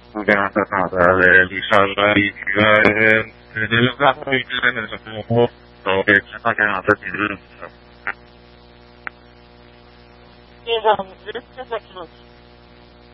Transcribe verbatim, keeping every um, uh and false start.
Gracias a realizar y en el caso de que en ese tiempo lo que se está quedando 映画のずっと先の